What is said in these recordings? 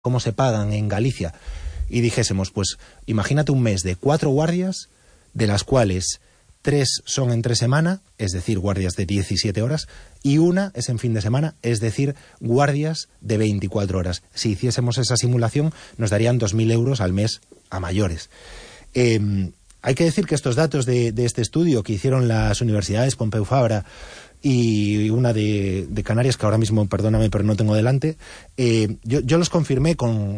cómo se pagan en Galicia y dijésemos, pues imagínate un mes de 4 guardias, de las cuales 3 son entre semana, es decir, guardias de 17 horas, y 1 es en fin de semana, es decir, guardias de 24 horas. Si hiciésemos esa simulación, nos darían 2.000 euros al mes a mayores. Hay que decir que estos datos de este estudio que hicieron las universidades Pompeu Fabra y una de Canarias, que ahora mismo, perdóname, pero no tengo delante, yo los confirmé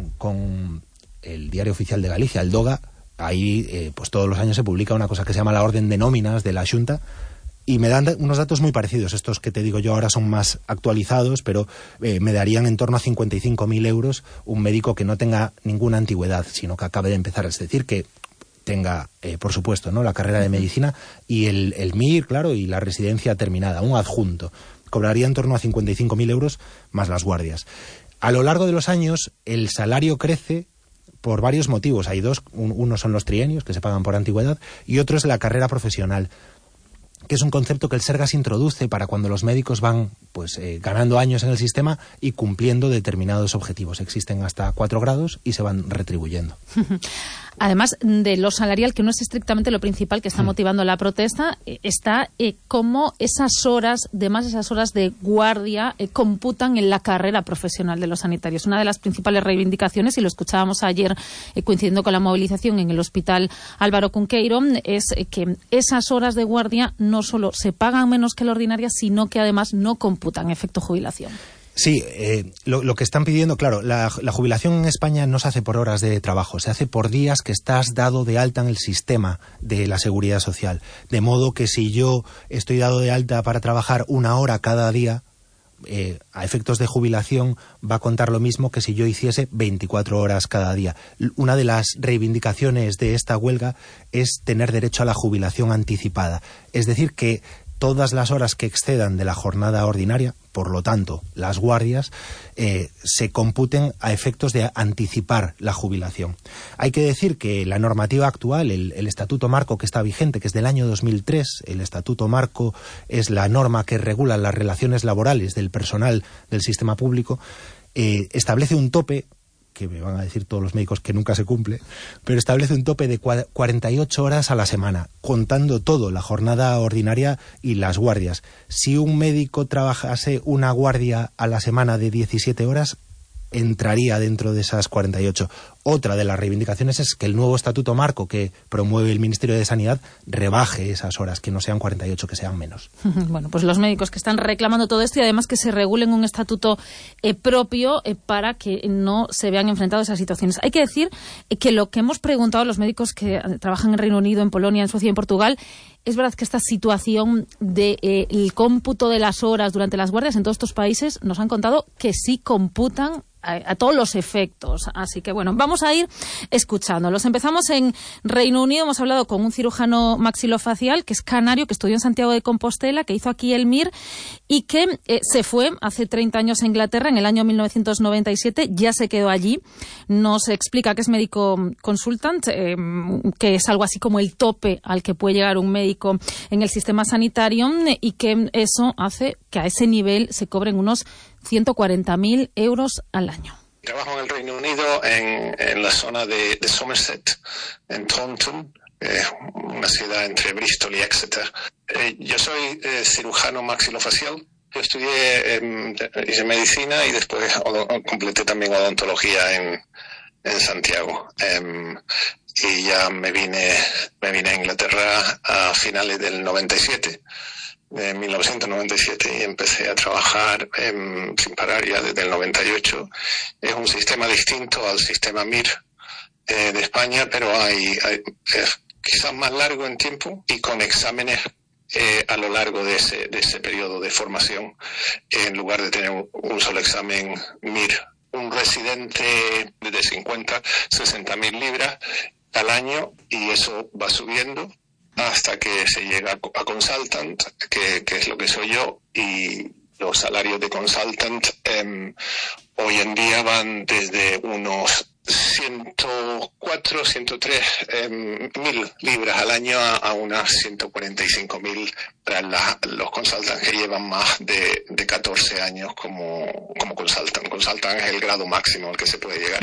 con el Diario Oficial de Galicia, el DOGA. Ahí pues todos los años se publica una cosa que se llama la Orden de Nóminas de la Xunta, y me dan unos datos muy parecidos. Estos que te digo yo ahora son más actualizados, pero me darían en torno a 55.000 euros un médico que no tenga ninguna antigüedad, sino que acabe de empezar, es decir, que tenga, por supuesto, ¿no?, la carrera de medicina y el MIR, claro, y la residencia terminada, un adjunto. Cobraría en torno a 55.000 euros más las guardias. A lo largo de los años, el salario crece por varios motivos. Hay dos: uno son los trienios, que se pagan por antigüedad, y otro es la carrera profesional, que es un concepto que el Sergas introduce para cuando los médicos van pues ganando años en el sistema y cumpliendo determinados objetivos. Existen hasta 4 grados y se van retribuyendo. Además de lo salarial, que no es estrictamente lo principal que está motivando la protesta, está cómo esas horas de guardia computan en la carrera profesional de los sanitarios. Una de las principales reivindicaciones, y lo escuchábamos ayer coincidiendo con la movilización en el Hospital Álvaro Cunqueiro, es que esas horas de guardia no solo se pagan menos que la ordinaria, sino que además no computan efecto jubilación. Sí, lo que están pidiendo, claro, la jubilación en España no se hace por horas de trabajo, se hace por días que estás dado de alta en el sistema de la Seguridad Social. De modo que si yo estoy dado de alta para trabajar 1 hora cada día, a efectos de jubilación va a contar lo mismo que si yo hiciese 24 horas cada día. Una de las reivindicaciones de esta huelga es tener derecho a la jubilación anticipada. Es decir, que todas las horas que excedan de la jornada ordinaria, por lo tanto, las guardias, se computen a efectos de anticipar la jubilación. Hay que decir que la normativa actual, el Estatuto Marco que está vigente, que es del año 2003, el Estatuto Marco es la norma que regula las relaciones laborales del personal del sistema público, establece un tope, que me van a decir todos los médicos que nunca se cumple, pero establece un tope de 48 horas a la semana, contando todo, la jornada ordinaria y las guardias. Si un médico trabajase una guardia a la semana de 17 horas, entraría dentro de esas 48. Otra de las reivindicaciones es que el nuevo Estatuto Marco que promueve el Ministerio de Sanidad rebaje esas horas, que no sean 48, que sean menos. Bueno, pues los médicos que están reclamando todo esto, y además que se regulen un estatuto propio para que no se vean enfrentados a esas situaciones. Hay que decir que lo que hemos preguntado a los médicos que trabajan en Reino Unido, en Polonia, en Suecia y en Portugal, es verdad que esta situación del cómputo de las horas durante las guardias en todos estos países nos han contado que sí computan a todos los efectos. Así que bueno, vamos a ir escuchándolos. Empezamos en Reino Unido. Hemos hablado con un cirujano maxilofacial que es canario, que estudió en Santiago de Compostela, que hizo aquí el MIR y que se fue hace 30 años a Inglaterra, en el año 1997, ya se quedó allí. Nos explica que es médico consultant, que es algo así como el tope al que puede llegar un médico en el sistema sanitario, y que eso hace que a ese nivel se cobren unos 140.000 euros al año. Trabajo en el Reino Unido en la zona de Somerset, en Taunton, una ciudad entre Bristol y Exeter. Yo soy cirujano maxilofacial. Yo estudié, hice medicina y después completé también odontología en Santiago. Y ya me vine a Inglaterra a finales del 97. De 1997, y empecé a trabajar sin parar ya desde el 98. Es un sistema distinto al sistema MIR de España, pero es quizás más largo en tiempo y con exámenes a lo largo de ese periodo de formación, en lugar de tener un solo examen MIR. Un residente de 60.000 libras al año, y eso va subiendo hasta que se llega a consultant, que es lo que soy yo, y los salarios de consultant hoy en día van desde unos 104 104, 103 mil libras al año a unas 145.000 para los consultants que llevan más de 14 años como consultant. Consultant es el grado máximo al que se puede llegar.